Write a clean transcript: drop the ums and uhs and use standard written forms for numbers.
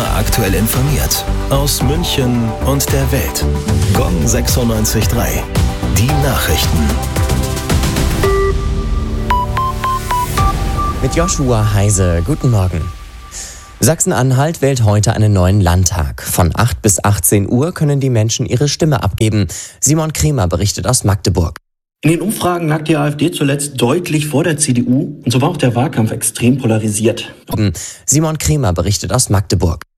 Immer aktuell informiert. Aus München und der Welt. Gong 96.3. Die Nachrichten. Mit Joshua Heise. Guten Morgen. Sachsen-Anhalt wählt heute einen neuen Landtag. Von 8 bis 18 Uhr können die Menschen ihre Stimme abgeben. Simon Kremer berichtet aus Magdeburg. In den Umfragen lag die AfD zuletzt deutlich vor der CDU und so war auch der Wahlkampf extrem polarisiert. Simon Kremer berichtet aus Magdeburg.